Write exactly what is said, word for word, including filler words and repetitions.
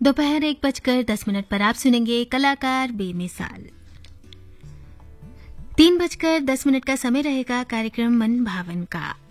दोपहर एक बजकर दस मिनट पर आप सुनेंगे कलाकार बेमिसाल। तीन बजकर दस मिनट का समय रहेगा कार्यक्रम मन भावन का।